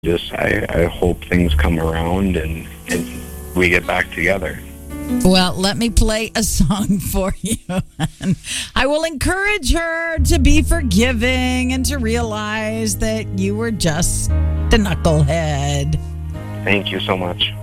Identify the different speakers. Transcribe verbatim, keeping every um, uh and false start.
Speaker 1: Just, I, I hope things come around and, and we get back together.
Speaker 2: Well, let me play a song for you. And I will encourage her to be forgiving and to realize that you were just a knucklehead.
Speaker 1: Thank you so much.